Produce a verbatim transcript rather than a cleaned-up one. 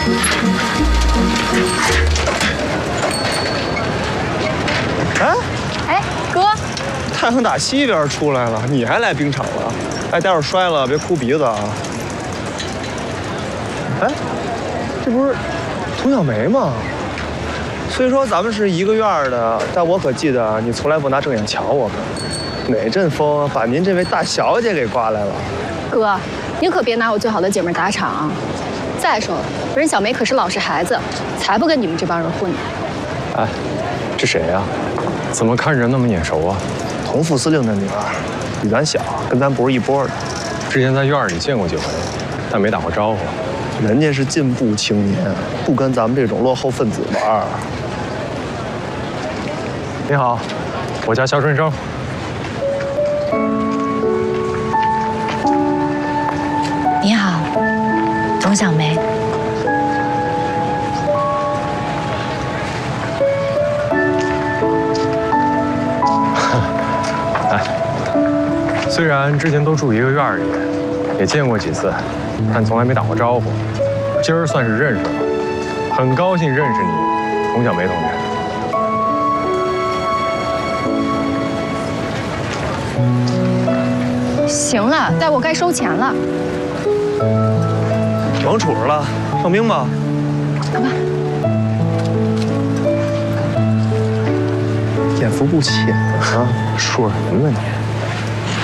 哎哎，哥， 太阳打西边出来了，你还来冰场了？哎，待会儿摔了别哭鼻子啊！哎，这不是佟小梅吗？虽说咱们是一个院的，但我可记得你从来不拿正眼瞧我们。哪阵风把您这位大小姐给刮来了？ 哥，您可别拿我最好的姐妹打场啊！再说了，人小梅可是老实孩子，才不跟你们这帮人混呢。 哎，这谁呀？怎么看人那么眼熟啊？ 同副司令的女儿，比咱小，跟咱不是一波的。 之前在院里见过几回，但没打过招呼。 人家是进步青年，不跟咱们这种落后分子玩。 你好，我叫肖春生。 你好，佟小梅。 哎，虽然之前都住一个院里，也见过几次，但从来没打过招呼。今儿算是认识了，很高兴认识你，佟小梅同志。 行了，待我该收钱了。 王处着了，上冰吧。 走吧。 眼福不浅啊，说什么呢你？